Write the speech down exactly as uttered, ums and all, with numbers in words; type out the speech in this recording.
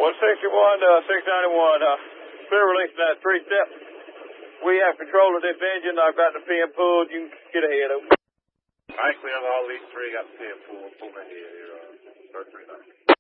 one sixty-one, uh, six ninety-one, uh, clear release that three step. We have control of this engine. I've got the pin pulled. You can get ahead of it. All right, clear on all these three. Got the pin pulled. Pull ahead here. Uh, start three nine.